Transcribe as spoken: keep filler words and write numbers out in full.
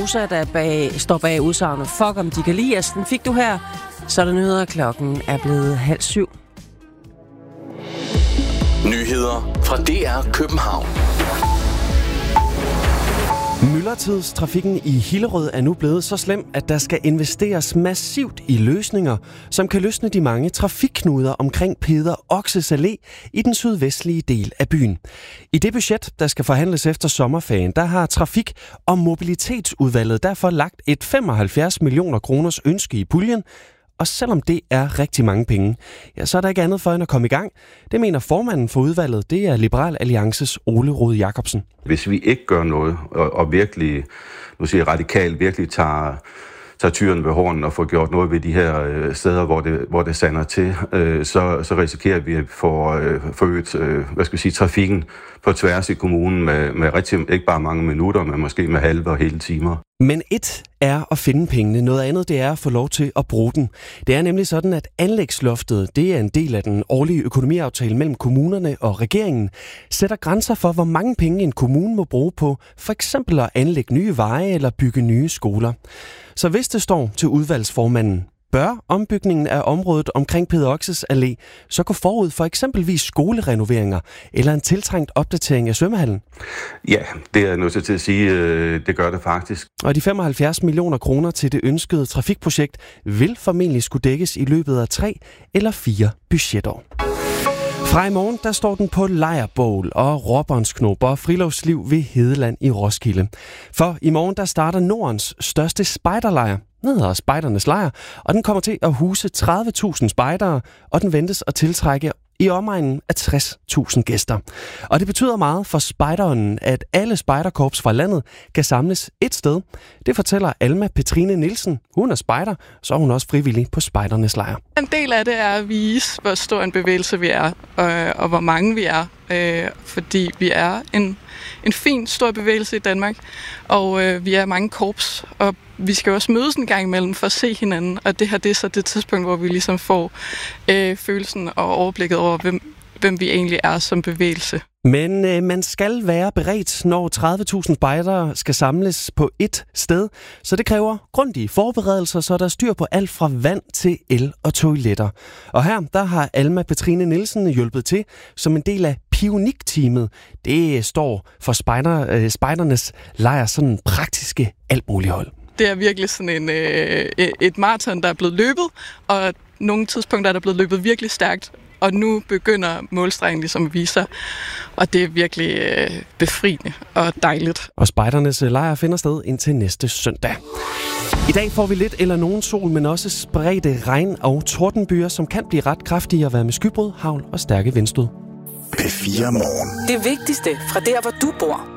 Rosa, der bag, står bag udsagnet Fuck om de kan lide os. Den fik du her. Så er det nyheder, klokken er blevet halv syv. Nyheder fra D R København. Myldretidstrafikken i Hillerød er nu blevet så slem, at der skal investeres massivt i løsninger, som kan løsne de mange trafikknuder omkring Peder Oxes Allé i den sydvestlige del af byen. I det budget, der skal forhandles efter sommerferien, der har Trafik- og Mobilitetsudvalget derfor lagt et femoghalvfjerds millioner kroners ønske i puljen. Og selvom det er rigtig mange penge, ja, så er der ikke andet for end at komme i gang. Det mener formanden for udvalget, det er Liberal Alliances Ole Rode Jacobsen. Hvis vi ikke gør noget, og, og virkelig, nu siger jeg radikalt, virkelig tager, tager tyren ved hornen og får gjort noget ved de her øh, steder, hvor det, hvor det sander til, øh, så, så risikerer vi at få øh, forøget, øh, hvad skal vi sige, trafikken på tværs i kommunen med, med rigtig, ikke bare mange minutter, men måske med halve og hele timer. Men et er at finde pengene, noget andet det er at få lov til at bruge den. Det er nemlig sådan, at anlægsloftet, det er en del af den årlige økonomiaftale mellem kommunerne og regeringen, sætter grænser for, hvor mange penge en kommune må bruge på for eksempel at anlægge nye veje eller bygge nye skoler. Så hvis det står til udvalgsformanden, bør ombygningen af området omkring Peder Oxes Allé så gå forud for eksempelvis skolerenoveringer eller en tiltrængt opdatering af svømmehallen? Ja, det er jeg nødt til at sige, det gør det faktisk. Og de femoghalvfjerds millioner kroner til det ønskede trafikprojekt vil formentlig skulle dækkes i løbet af tre eller fire budgetår. Fra i morgen, der står den på lejrbål og råbåndsknop og friluftsliv ved Hedeland i Roskilde. For i morgen, der starter Nordens største spejderlejr. Den hedder Spejdernes Lejr, og den kommer til at huse tredive tusind spejdere, og den ventes at tiltrække i omegnen af tres tusind gæster. Og det betyder meget for spejderen, at alle spejderkorps fra landet kan samles et sted. Det fortæller Alma Petrine Nielsen. Hun er spejder, så er hun også frivillig på Spejdernes Lejr. En del af det er at vise, hvor stor en bevægelse vi er, og, og hvor mange vi er. Øh, fordi vi er en, en fin, stor bevægelse i Danmark, og øh, vi er mange korps, og vi skal også mødes en gang imellem for at se hinanden, og det her det er så det tidspunkt, hvor vi ligesom får øh, følelsen og overblikket over, hvem, hvem vi egentlig er som bevægelse. Men øh, man skal være beredt, når tredive tusind spejdere skal samles på ét sted, så det kræver grundige forberedelser, så der er styr på alt fra vand til el og toiletter. Og her der har Alma Petrine Nielsen hjulpet til som en del af Pionik-teamet. Det står for spejder, øh, spejdernes lejr sådan praktiske altmulighold. Det er virkelig sådan en, øh, et maraton, der er blevet løbet, og nogle tidspunkter er der blevet løbet virkelig stærkt. Og nu begynder målstregen ligesom at vise sig, og det er virkelig øh, befriende og dejligt. Og spejdernes lejr finder sted indtil næste søndag. I dag får vi lidt eller nogen sol, men også spredte regn- og tordenbyer, som kan blive ret kraftige og være med skybrud, hagl og stærke vindstød. P fire Morgen. Det vigtigste fra der, hvor du bor.